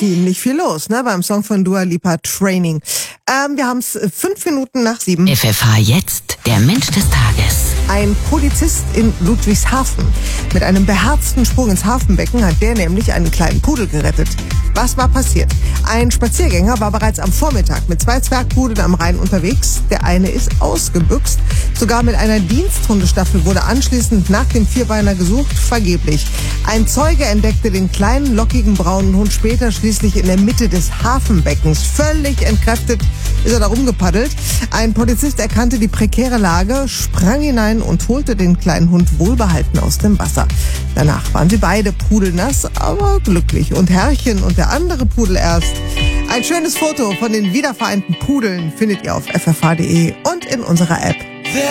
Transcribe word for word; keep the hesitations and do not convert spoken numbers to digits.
ziemlich viel los, ne, beim Song von Dua Lipa, Training. Ähm, wir haben es fünf Minuten nach sieben. F F H jetzt, der Mensch des Tages. Ein Polizist in Ludwigshafen. Mit einem beherzten Sprung ins Hafenbecken hat der nämlich einen kleinen Pudel gerettet. Was war passiert? Ein Spaziergänger war bereits am Vormittag mit zwei Zwergpudeln am Rhein unterwegs. Der eine ist ausgebüxt. Sogar mit einer Diensthundestaffel wurde anschließend nach dem Vierbeiner gesucht, vergeblich. Ein Zeuge entdeckte den kleinen, lockigen braunen Hund später schließlich in der Mitte des Hafenbeckens. Völlig entkräftet ist er da rumgepaddelt. Ein Polizist erkannte die prekäre Lage, sprang hinein und holte den kleinen Hund wohlbehalten aus dem Wasser. Danach waren sie beide pudelnass, aber glücklich. Und Herrchen und der andere Pudel erst. Ein schönes Foto von den wiedervereinten Pudeln findet ihr auf f f h punkt d e und in unserer App.